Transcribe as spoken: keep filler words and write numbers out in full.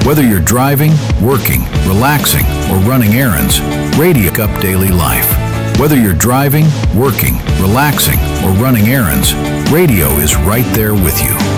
Whether you're driving, working, relaxing, or running errands, Radio Up Daily Life. Whether you're driving, working, relaxing, or running errands, radio is right there with you.